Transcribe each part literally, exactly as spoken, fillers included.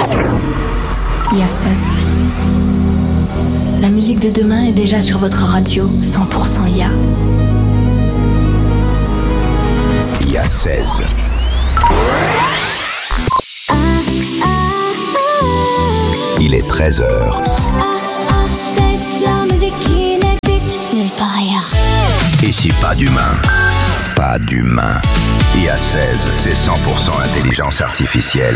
I A seize. La musique de demain est déjà sur votre radio cent pour cent I A. I A seize. Il est treize heures. La musique qui n'existe nulle part ailleurs. Ici, pas d'humain. Pas d'humain. I A seize, c'est cent pour cent intelligence artificielle.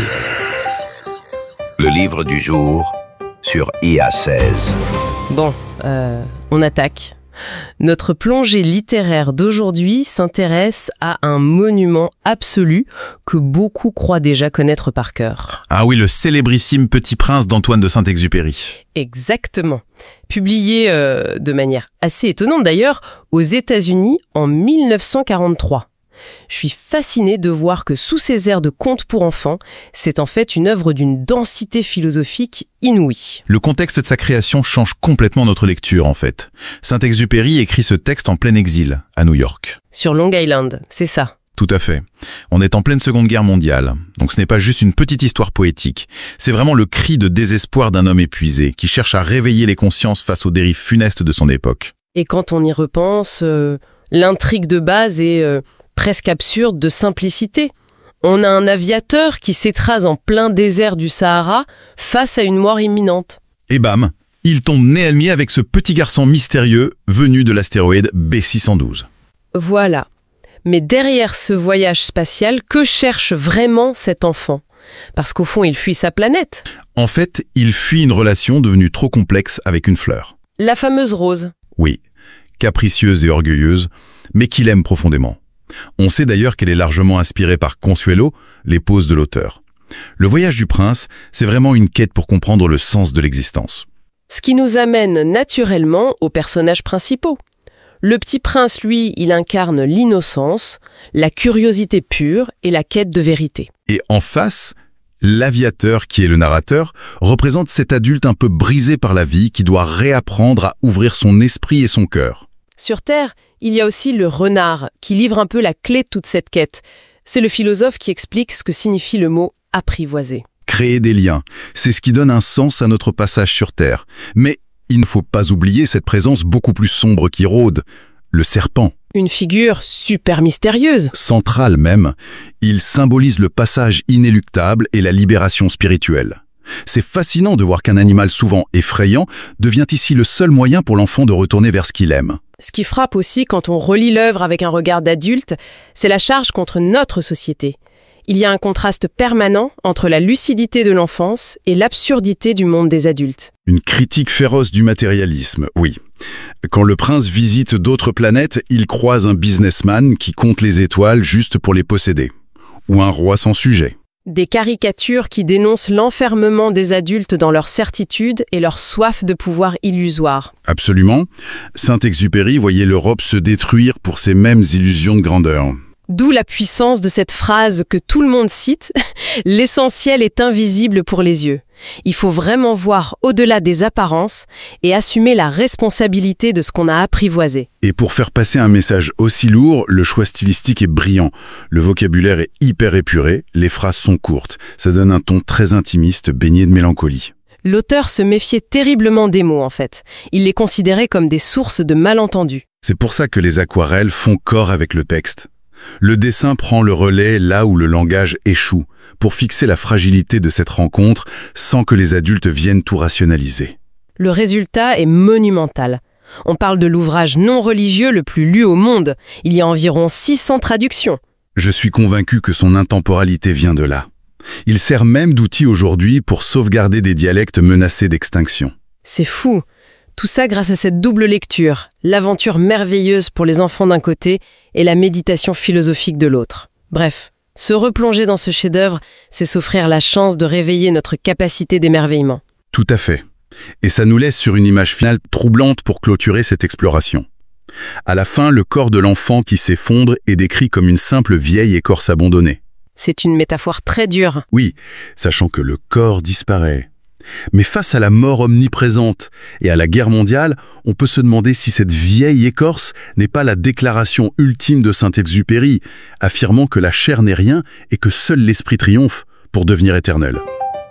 Le livre du jour sur I A seize. Bon, euh, on attaque. Notre plongée littéraire d'aujourd'hui s'intéresse à un monument absolu que beaucoup croient déjà connaître par cœur. Ah oui, le célébrissime Petit Prince d'Antoine de Saint-Exupéry. Exactement. Publié euh, de manière assez étonnante d'ailleurs aux États-Unis en mille neuf cent quarante-trois. Je suis fascinée de voir que sous ces airs de conte pour enfants, c'est en fait une œuvre d'une densité philosophique inouïe. Le contexte de sa création change complètement notre lecture en fait. Saint-Exupéry écrit ce texte en plein exil, à New York. Sur Long Island, c'est ça. Tout à fait. On est en pleine Seconde Guerre mondiale, donc ce n'est pas juste une petite histoire poétique. C'est vraiment le cri de désespoir d'un homme épuisé, qui cherche à réveiller les consciences face aux dérives funestes de son époque. Et quand on y repense, euh, l'intrigue de base est... Euh, presque absurde de simplicité. On a un aviateur qui s'écrase en plein désert du Sahara face à une mort imminente. Et bam, il tombe nez à nez avec ce petit garçon mystérieux venu de l'astéroïde B six cent douze. Voilà. Mais derrière ce voyage spatial, que cherche vraiment cet enfant ? Parce qu'au fond, il fuit sa planète. En fait, il fuit une relation devenue trop complexe avec une fleur. La fameuse rose. Oui, capricieuse et orgueilleuse, mais qu'il aime profondément. On sait d'ailleurs qu'elle est largement inspirée par Consuelo, l'épouse de l'auteur. Le voyage du prince, c'est vraiment une quête pour comprendre le sens de l'existence. Ce qui nous amène naturellement aux personnages principaux. Le petit prince, lui, il incarne l'innocence, la curiosité pure et la quête de vérité. Et en face, l'aviateur, qui est le narrateur, représente cet adulte un peu brisé par la vie qui doit réapprendre à ouvrir son esprit et son cœur. Sur Terre, il y a aussi le renard, qui livre un peu la clé de toute cette quête. C'est le philosophe qui explique ce que signifie le mot « apprivoiser ». Créer des liens, c'est ce qui donne un sens à notre passage sur Terre. Mais il ne faut pas oublier cette présence beaucoup plus sombre qui rôde, le serpent. Une figure super mystérieuse. Centrale même, il symbolise le passage inéluctable et la libération spirituelle. C'est fascinant de voir qu'un animal souvent effrayant devient ici le seul moyen pour l'enfant de retourner vers ce qu'il aime. Ce qui frappe aussi quand on relit l'œuvre avec un regard d'adulte, c'est la charge contre notre société. Il y a un contraste permanent entre la lucidité de l'enfance et l'absurdité du monde des adultes. Une critique féroce du matérialisme, oui. Quand le prince visite d'autres planètes, il croise un businessman qui compte les étoiles juste pour les posséder. Ou un roi sans sujet. Des caricatures qui dénoncent l'enfermement des adultes dans leur certitude et leur soif de pouvoir illusoire. Absolument. Saint-Exupéry voyait l'Europe se détruire pour ces mêmes illusions de grandeur. D'où la puissance de cette phrase que tout le monde cite, « L'essentiel est invisible pour les yeux ». Il faut vraiment voir au-delà des apparences et assumer la responsabilité de ce qu'on a apprivoisé. Et pour faire passer un message aussi lourd, le choix stylistique est brillant. Le vocabulaire est hyper épuré, les phrases sont courtes. Ça donne un ton très intimiste, baigné de mélancolie. L'auteur se méfiait terriblement des mots, en fait. Il les considérait comme des sources de malentendus. C'est pour ça que les aquarelles font corps avec le texte. Le dessin prend le relais là où le langage échoue, pour fixer la fragilité de cette rencontre sans que les adultes viennent tout rationaliser. Le résultat est monumental. On parle de l'ouvrage non religieux le plus lu au monde. Il y a environ six cents traductions. Je suis convaincu que son intemporalité vient de là. Il sert même d'outil aujourd'hui pour sauvegarder des dialectes menacés d'extinction. C'est fou. Tout ça grâce à cette double lecture, l'aventure merveilleuse pour les enfants d'un côté et la méditation philosophique de l'autre. Bref, se replonger dans ce chef-d'œuvre, c'est s'offrir la chance de réveiller notre capacité d'émerveillement. Tout à fait. Et ça nous laisse sur une image finale troublante pour clôturer cette exploration. À la fin, le corps de l'enfant qui s'effondre est décrit comme une simple vieille écorce abandonnée. C'est une métaphore très dure. Oui, sachant que le corps disparaît. Mais face à la mort omniprésente et à la guerre mondiale, on peut se demander si cette vieille écorce n'est pas la déclaration ultime de Saint-Exupéry, affirmant que la chair n'est rien et que seul l'esprit triomphe pour devenir éternel.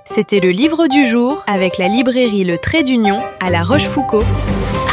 C'était le livre du jour avec la librairie Le Trait d'Union à La Rochefoucauld.